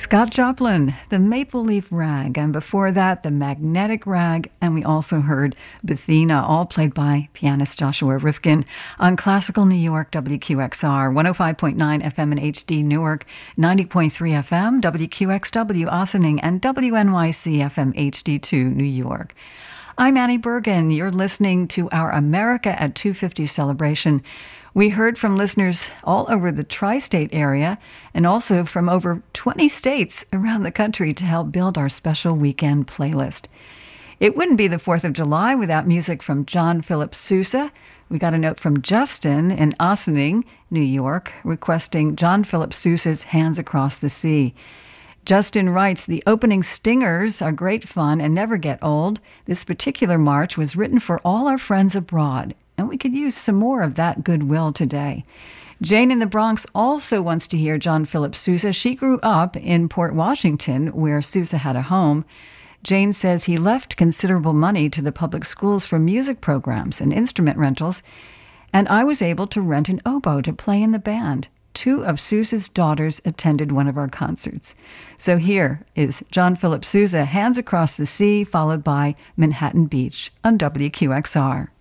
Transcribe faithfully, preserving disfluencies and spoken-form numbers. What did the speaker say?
Scott Joplin, the Maple Leaf Rag, and before that, the Magnetic Rag, and we also heard Bethina, all played by pianist Joshua Rifkin on Classical New York W Q X R, one oh five point nine F M in H D Newark, ninety point three F M, W Q X W Ossining, and W N Y C F M H D two New York. I'm Annie Bergen. You're listening to our America at two fifty celebration. We heard from listeners all over the tri-state area and also from over twenty states around the country to help build our special weekend playlist. It wouldn't be the fourth of July without music from John Philip Sousa. We got a note from Justin in Ossining, New York, requesting John Philip Sousa's Hands Across the Sea. Justin writes, the opening stingers are great fun and never get old. This particular march was written for all our friends abroad, and we could use some more of that goodwill today. Jane in the Bronx also wants to hear John Philip Sousa. She grew up in Port Washington, where Sousa had a home. Jane says he left considerable money to the public schools for music programs and instrument rentals, and I was able to rent an oboe to play in the band. Two of Sousa's daughters attended one of our concerts. So here is John Philip Sousa, Hands Across the Sea, followed by Manhattan Beach on W Q X R.